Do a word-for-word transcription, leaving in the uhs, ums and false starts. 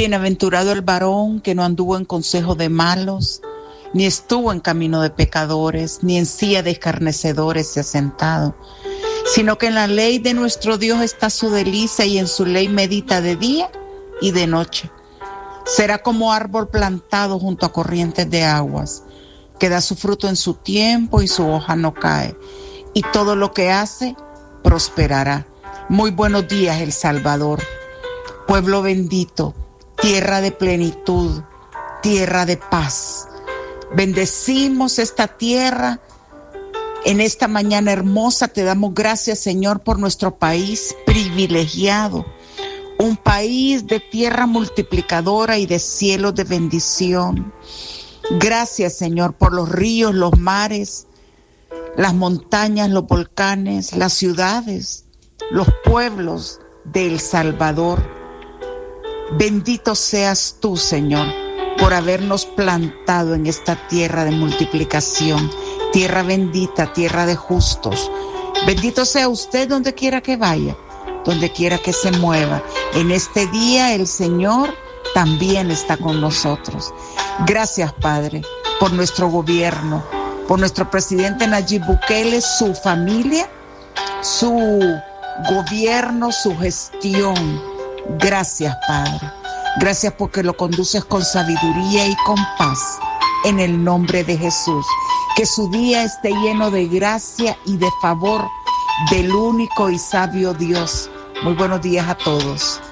Bienaventurado el varón que no anduvo en consejo de malos, ni estuvo en camino de pecadores, ni en silla de escarnecedores se ha sentado, sino que en la ley de nuestro Dios está su delicia y en su ley medita de día y de noche. Será como árbol plantado junto a corrientes de aguas, que da su fruto en su tiempo y su hoja no cae, y todo lo que hace prosperará. Muy buenos días, El Salvador, pueblo bendito, tierra de plenitud, tierra de paz. Bendecimos esta tierra en esta mañana hermosa. Te damos gracias, Señor, por nuestro país privilegiado, un país de tierra multiplicadora y de cielos de bendición. Gracias, Señor, por los ríos, los mares, las montañas, los volcanes, las ciudades, los pueblos de El Salvador. Bendito seas tú, Señor, por habernos plantado en esta tierra de multiplicación, tierra bendita, tierra de justos. Bendito sea usted donde quiera que vaya, donde quiera que se mueva. En este día el Señor también está con nosotros. Gracias, Padre, por nuestro gobierno, por nuestro presidente Nayib Bukele, su familia, su gobierno, su gestión. Gracias, Padre. Gracias porque lo conduces con sabiduría y con paz. En el nombre de Jesús. Que su día esté lleno de gracia y de favor del único y sabio Dios. Muy buenos días a todos.